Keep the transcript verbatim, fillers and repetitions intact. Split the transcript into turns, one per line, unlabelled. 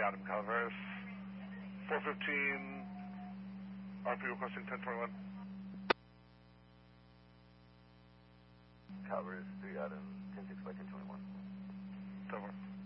Adam, Calaveras. four fifteen, R P requesting ten twenty-one.
Calaveras, three Adam, ten six by ten twenty-one.
Over.